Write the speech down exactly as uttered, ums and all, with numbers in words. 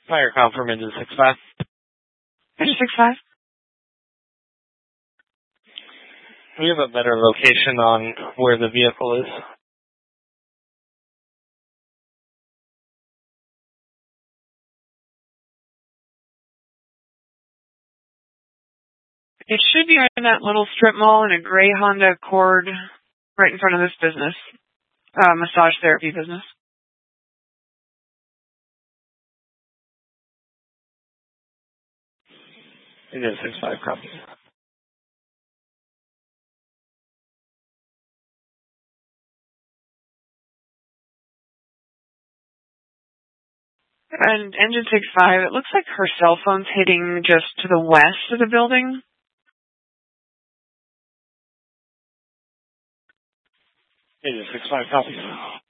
Fire call from engine six five. Engine six five? We have a better location on where the vehicle is. It should be in that little strip mall in a gray Honda Accord right in front of this business, uh, massage therapy business. Engine six five, copy. And engine six five, it looks like her cell phone's hitting just to the west of the building. Engine six five, copy.